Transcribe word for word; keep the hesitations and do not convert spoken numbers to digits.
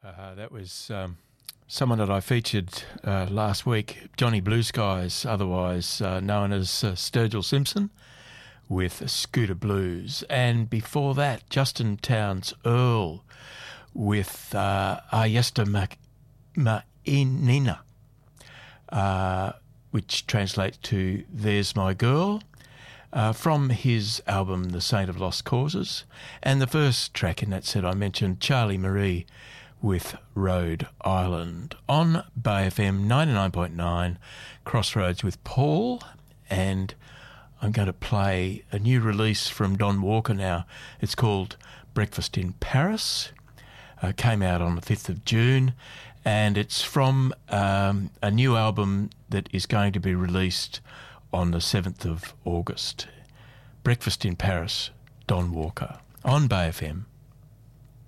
Uh, that was um, someone that I featured uh, last week, Johnny Blue Skies, otherwise uh, known as uh, Sturgill Simpson, with Scooter Blues. And before that, Justin Townes Earl with uh, Ayesta Ma'inina, uh, which translates to There's My Girl, uh, from his album The Saint of Lost Causes. And the first track in that set I mentioned, Charlie Marie, with Rhode Island, on Bay F M ninety-nine point nine, Crossroads with Paul. And I'm going to play a new release from Don Walker now. It's called Breakfast in Paris. Uh, came out on the fifth of June, and it's from um, a new album that is going to be released on the seventh of August. Breakfast in Paris, Don Walker, on Bay F M